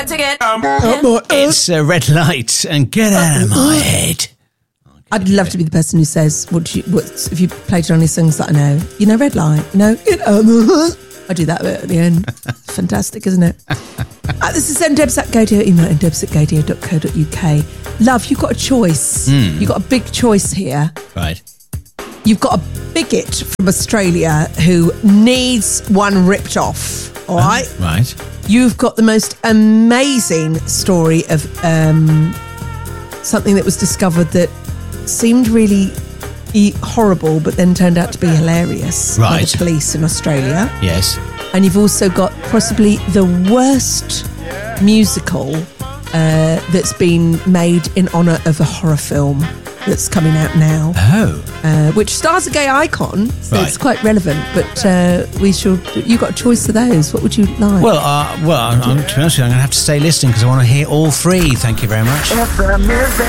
Once again. It's a red light and get out of my head. I'd love to be the person who says, "What if you played any songs that I know? You know, red light. You know, I do that bit at the end. It's fantastic, isn't it? This is ndebs@gadio. Email ndebs@gadio.co.uk. Love, you've got a choice. You've got a big choice here. Right. You've got a bigot from Australia who needs one ripped off. All right. Right. You've got the most amazing story of something that was discovered that seemed really horrible, but then turned out to be hilarious by Right. the police in Australia. Yes. And you've also got possibly the worst musical that's been made in honour of a horror film that's coming out now, which stars a gay icon, so Right. it's quite relevant. But you've got a choice of those. What would you like? Well, to be honest with you, I'm going to have to stay listening because I want to hear all three. Thank you very much. FM is